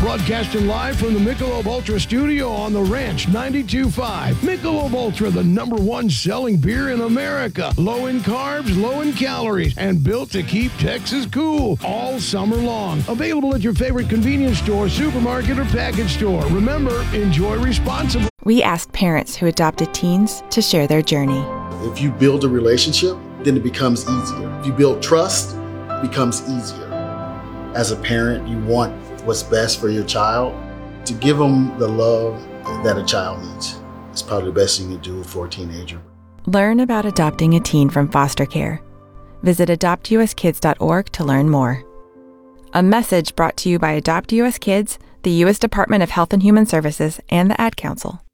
Broadcasting live from the Michelob Ultra studio on the Ranch 92.5. Michelob Ultra, the #1 selling beer in America. Low in carbs, low in calories, and built to keep Texas cool all summer long. Available at your favorite convenience store, supermarket, or package store. Remember, enjoy responsibly. We asked parents who adopted teens to share their journey. If you build a relationship, then it becomes easier. If you build trust, it becomes easier. As a parent, you want what's best for your child. To give them the love that a child needs is probably the best thing you can do for a teenager. Learn about adopting a teen from foster care. Visit adoptuskids.org to learn more. A message brought to you by Adopt US Kids, the U.S. Department of Health and Human Services, and the Ad Council.